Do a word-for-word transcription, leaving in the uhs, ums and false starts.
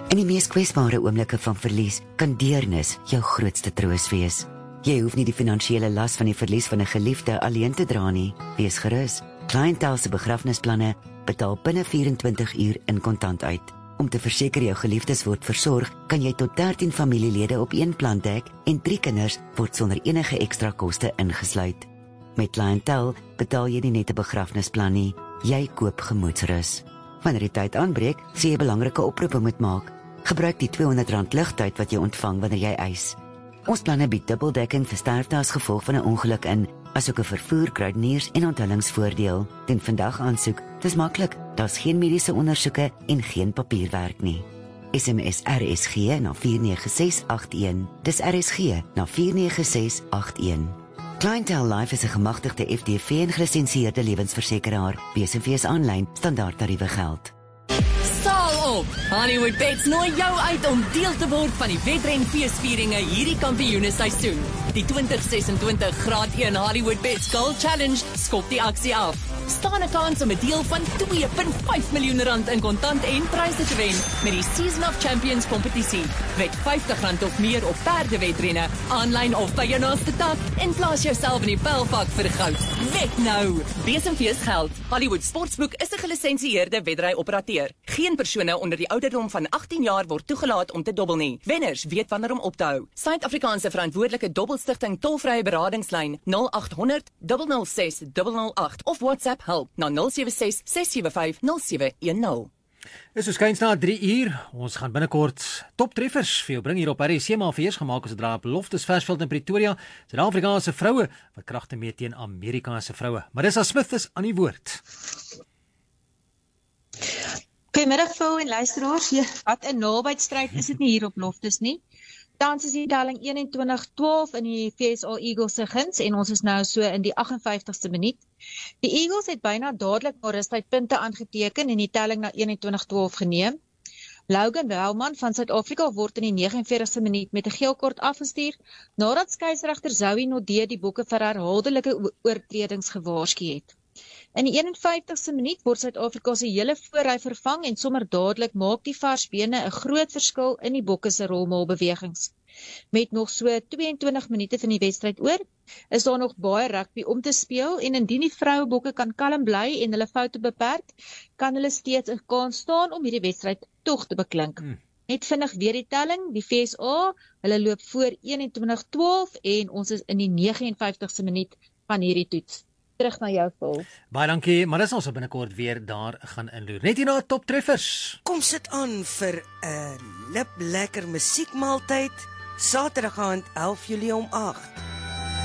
In die mees kwesbare oomblikke van verlies kan deernis jou grootste troos wees. Jy hoef nie die finansiële las van die verlies van 'n geliefde alleen te dra nie. Wees gerus. Clientele se begrafnisplanne betaal binne vyf-en-twintig uur in kontant uit. Om te verseker jou geliefdes word versorg, kan jy tot dertien familielede op een plan dek en drie kinders word sonder enige ekstra koste ingesluit. Met Clientele betaal jy nie net 'n begrafnisplan nie, jy koop gemoedsrus. Wanneer die tyd aanbreek, sê jy belangrike oproepe moet maak. Gebruik die tweehonderd rand ligtyd wat jy ontvang wanneer jy eis. Ons planne bied dubbeldekking vir sterfte as gevolg van 'n ongeluk in, asook 'n vervoer, kruideniers en onthullingsvoordeel. Doen vandag aansoek. Dis maklik. Daar's geen mediese ondersoeke en geen papierwerk nie. S M S R S G na vier nege ses agt een. Dis R S G na vier nege ses agt een. Clientele Life is 'n gemagtigde F D V en gelisensieerde lewensversekeraar. B S V is aanlyn, standaard tariewe geld. Staal op! Hollywood Bets nooi jou uit om deel te word van die wedren feesvieringe hierdie kampioenesseisoen. Die twintig sesentwintig graad een Hollywood Bets Gold Challenge skop die aksie af. Staan 'n kans om 'n deel van twee komma vyf miljoen rand in kontant en pryse te wen met die Season of Champions kompetisie. Wed vyftig rand of meer op perdewedrenne, aanlyn of by jou naaste tak en plaas jouself in die pylvak vir goud. Wed nou! B S V is geld. Hollywood Sportsboek is 'n gelisensieerde wedry-operateur. Geen persone onder die ouderdom van agttien jaar word toegelaat om te dobbel nie. Wenners weet wanneer om op te hou. Suid-Afrikaanse verantwoordelike dobbelstigting tolvrye beradingslyn nul agt honderd nul nul ses nul nul agt of WhatsApp help na nul sewe ses ses sewe vyf nul sewe een nul. Dis so skuins na drie uur. Ons gaan binnekort toptreffers vir jou bring hier op R S C, maar veers gemaak as 'n dra op Loftus Versveld in Pretoria. Suid-Afrikaanse vroue wat kragte meet teen Amerikaanse vroue. Marissa Smith is aan die woord. Goeiemiddag Phil en luisteraars. Ja, wat 'n nabystryd is dit nie hier op Loftus nie. Tans is die telling eenentwintig twaalf in die V S A Eagles se guns en ons is nou so in die agt en vyftigste minuut. Die Eagles het byna dadelik na rustyd punte aangeteken en die telling na eenentwintig twaalf geneem. Logan Bowman van Suid-Afrika word in die nege en veertigste minuut met 'n geel kort afgestuur nadat skeieregter Zoe Nodee die bokke vir herhaaldelike oortredings gewaarsku het. In die een en vyftigste minuut word Suid-Afrika se hele voorry vervang en sommer dadelik maak die varsbene 'n groot verskil in die bokke se rolmaalbewegings. Met nog so tweeëntwintig minute van die wedstryd oor, is daar nog baie rugby om te speel en indien die vrouebokke kan kalm bly en hulle foute beperk, kan hulle steeds 'n kans staan om hierdie wedstryd tog te beklink. Hmm. Net vinnig weer die telling, die V S A, hulle loop voor eenentwintig twaalf en ons is in die nege en vyftigste minuut van hierdie toets. Terug na jou, Paul. Baie dankie, maar dis ons sal binnekort weer daar gaan inloer. Net hier na toptreffers. Kom sit aan vir 'n lip lekker musiekmaaltyd, Saterdag aand elf Julie om agt.